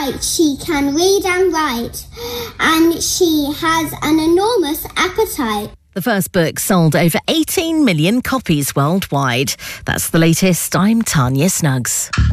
bright. She can read and write, and she has an enormous appetite. The first book sold over 18 million copies worldwide. That's the latest. I'm Tanya Snuggs.